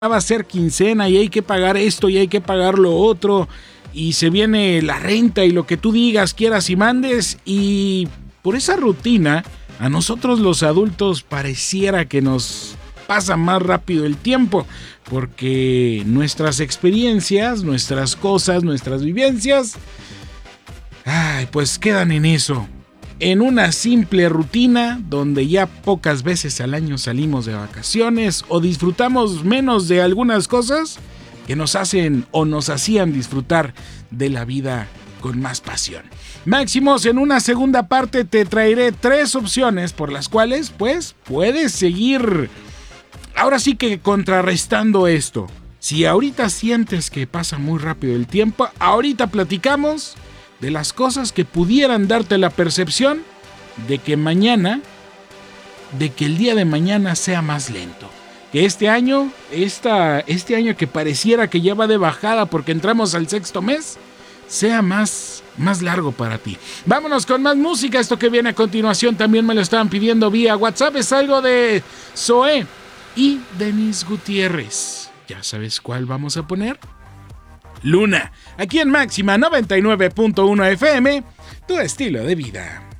va a ser quincena y hay que pagar esto y hay que pagar lo otro y se viene la renta y lo que tú digas, quieras y mandes, y por esa rutina a nosotros los adultos pareciera que nos pasa más rápido el tiempo porque nuestras experiencias, nuestras cosas, nuestras vivencias, pues quedan en eso. En una simple rutina donde ya pocas veces al año salimos de vacaciones o disfrutamos menos de algunas cosas que nos hacen o nos hacían disfrutar de la vida con más pasión. Máximos, en una segunda parte te traeré 3 opciones por las cuales pues puedes seguir ahora sí que contrarrestando esto. Si ahorita sientes que pasa muy rápido el tiempo, ahorita platicamos de las cosas que pudieran darte la percepción de que el día de mañana sea más lento. Que este año que pareciera que ya va de bajada porque entramos al 6º mes, sea más largo para ti. Vámonos con más música. Esto que viene a continuación también me lo estaban pidiendo vía WhatsApp. Es algo de Zoé y Denise Gutiérrez. ¿Ya sabes cuál vamos a poner? Luna, aquí en Máxima 99.1 FM, tu estilo de vida.